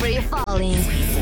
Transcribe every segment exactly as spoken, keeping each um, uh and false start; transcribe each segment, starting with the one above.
Free Falling.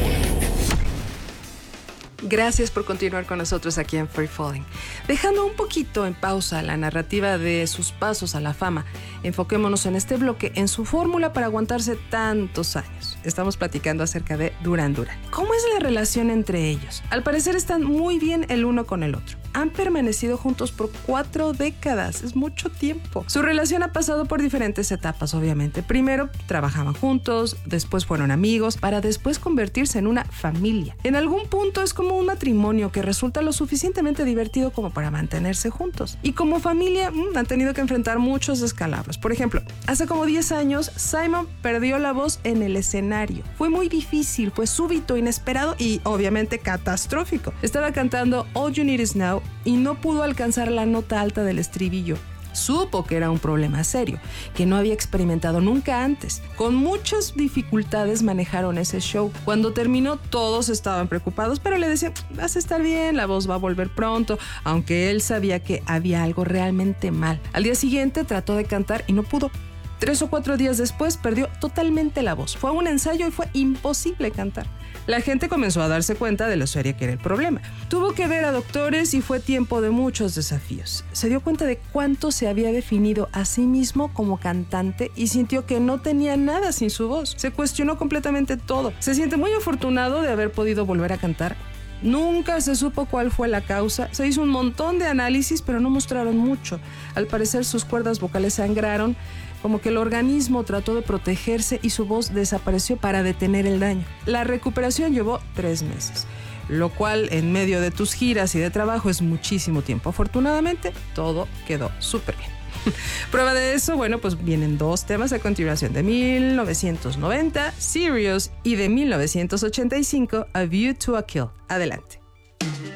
Gracias por continuar con nosotros aquí en Free Falling. Dejando un poquito en pausa la narrativa de sus pasos a la fama, enfoquémonos en este bloque en su fórmula para aguantarse tantos años. Estamos platicando acerca de Duran Duran. ¿Cómo es la relación entre ellos? Al parecer están muy bien el uno con el otro. Han permanecido juntos por cuatro décadas, es mucho tiempo. Su relación ha pasado por diferentes etapas, obviamente. Primero trabajaban juntos, después fueron amigos, para después convertirse en una familia. En algún punto es como un matrimonio que resulta lo suficientemente divertido como para mantenerse juntos. Y como familia mmm, han tenido que enfrentar muchos descalabros. Por ejemplo, hace como diez años, Simon perdió la voz en el escenario. Fue muy difícil, fue súbito, inesperado y obviamente catastrófico. Estaba cantando All You Need Is Now y no pudo alcanzar la nota alta del estribillo. Supo que era un problema serio, que no había experimentado nunca antes. Con muchas dificultades manejaron ese show. Cuando terminó, todos estaban preocupados, pero le decían, vas a estar bien, la voz va a volver pronto, aunque él sabía que había algo realmente mal. Al día siguiente trató de cantar y no pudo. Tres o cuatro días después perdió totalmente la voz. Fue a un ensayo y fue imposible cantar. La gente comenzó a darse cuenta de lo serio que era el problema. Tuvo que ver a doctores y fue tiempo de muchos desafíos. Se dio cuenta de cuánto se había definido a sí mismo como cantante y sintió que no tenía nada sin su voz. Se cuestionó completamente todo. Se siente muy afortunado de haber podido volver a cantar. Nunca se supo cuál fue la causa. Se hizo un montón de análisis, pero no mostraron mucho. Al parecer sus cuerdas vocales sangraron, como que el organismo trató de protegerse y su voz desapareció para detener el daño. La recuperación llevó tres meses, lo cual en medio de tus giras y de trabajo es muchísimo tiempo. Afortunadamente, todo quedó súper bien. Prueba de eso, bueno, pues vienen dos temas a continuación. De mil novecientos noventa, Serious, y de mil novecientos ochenta y cinco, A View to a Kill. Adelante.